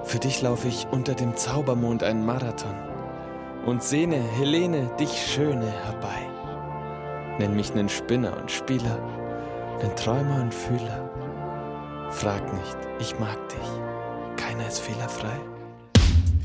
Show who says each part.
Speaker 1: Für dich laufe ich unter dem Zaubermond einen Marathon und sehne, Helene, dich Schöne herbei. Nenn mich nen Spinner und Spieler, nen Träumer und Fühler. Frag nicht, ich mag dich, keiner ist fehlerfrei.